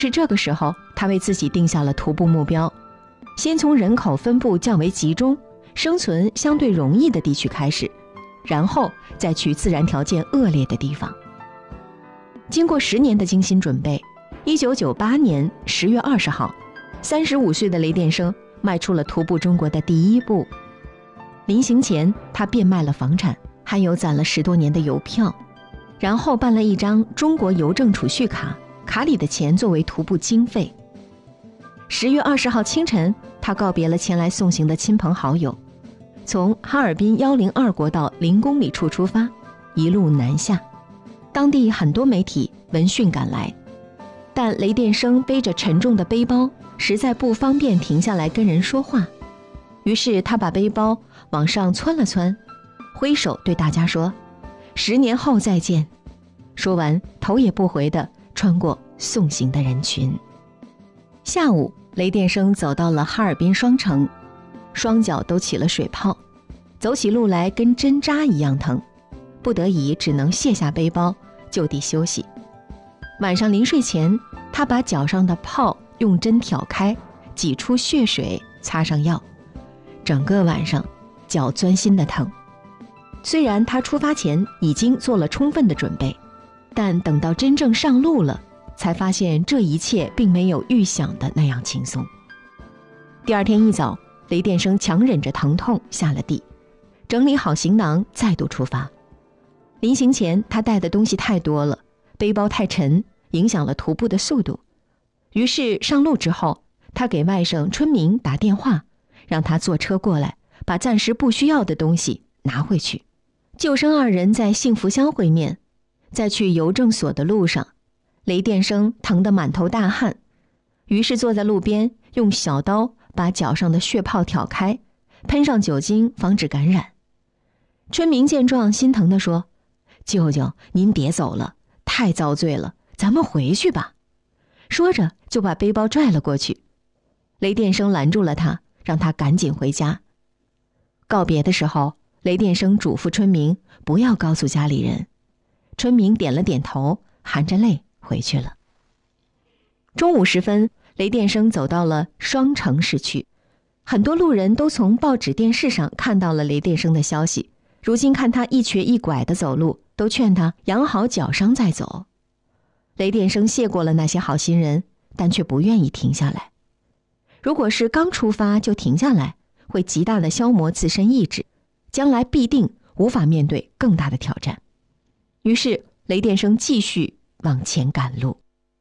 是这个时候，他为自己定下了徒步目标，先从人口分布较为集中、生存相对容易的地区开始，然后再去自然条件恶劣的地方。经过10年的精心准备，1998年10月20号，35岁的雷电生迈出了徒步中国的第一步。临行前，他变卖了房产，还有攒了10多年的邮票，然后办了一张中国邮政储蓄卡，卡里的钱作为徒步经费。10月20号清晨，他告别了前来送行的亲朋好友，从哈尔滨102国道0公里处出发，一路南下。当地很多媒体闻讯赶来，但雷电生背着沉重的背包，实在不方便停下来跟人说话。于是他把背包往上蹿了蹿，挥手对大家说：“10年后再见。”说完，头也不回地穿过送行的人群。下午，雷电生走到了哈尔滨双城，双脚都起了水泡，走起路来跟针扎一样疼，不得已只能卸下背包，就地休息。晚上临睡前，他把脚上的泡用针挑开，挤出血水，擦上药，整个晚上脚钻心的疼。虽然他出发前已经做了充分的准备，但等到真正上路了，才发现这一切并没有预想的那样轻松。第二天一早，雷电生强忍着疼痛下了地，整理好行囊，再度出发。临行前，他带的东西太多了，背包太沉，影响了徒步的速度。于是上路之后，他给外甥春明打电话，让他坐车过来，把暂时不需要的东西拿回去。舅甥2人在幸福乡会面。在去邮政所的路上，雷电生疼得满头大汗，于是坐在路边，用小刀把脚上的血泡挑开，喷上酒精防止感染。春明见状心疼地说：“舅舅，您别走了，太遭罪了，咱们回去吧。”说着就把背包拽了过去。雷电生拦住了他，让他赶紧回家。告别的时候，雷电生嘱咐春明不要告诉家里人。春明点了点头，含着泪回去了。中午时分，雷电生走到了双城市区，很多路人都从报纸电视上看到了雷电生的消息，如今看他一瘸一拐地走路，都劝他养好脚伤再走。雷电生谢过了那些好心人，但却不愿意停下来。如果是刚出发就停下来，会极大地消磨自身意志，将来必定无法面对更大的挑战。于是雷电生继续往前赶路。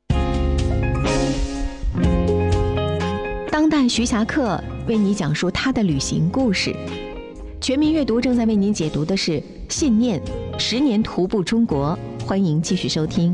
当代徐霞客为你讲述他的旅行故事。全民阅读正在为您解读的是《信念10年徒步中国》，欢迎继续收听。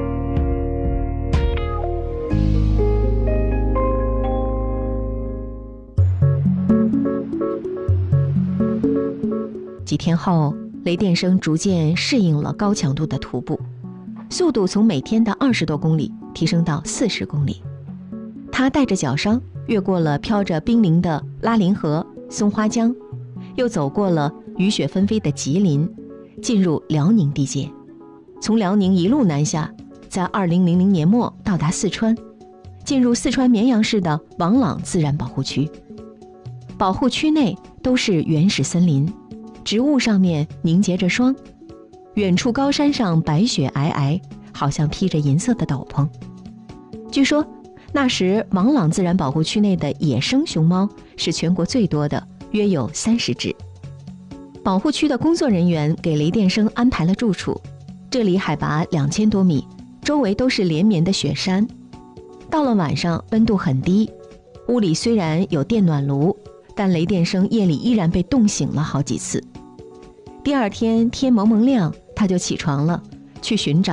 几天后，雷电生逐渐适应了高强度的徒步，速度从每天的20多公里提升到40公里。他带着脚伤越过了飘着冰凌的拉林河、松花江，又走过了雨雪纷飞的吉林，进入辽宁地界，从辽宁一路南下，在2000年末到达四川，进入四川绵阳市的王朗自然保护区。保护区内都是原始森林，植物上面凝结着霜，远处高山上白雪皑皑，好像披着银色的斗篷。据说那时王朗自然保护区内的野生熊猫是全国最多的，约有30只。保护区的工作人员给雷电生安排了住处，这里海拔2000多米，周围都是连绵的雪山。到了晚上温度很低，屋里虽然有电暖炉，但雷电生夜里依然被冻醒了好几次。第二天天蒙蒙亮，他就起床了，去寻找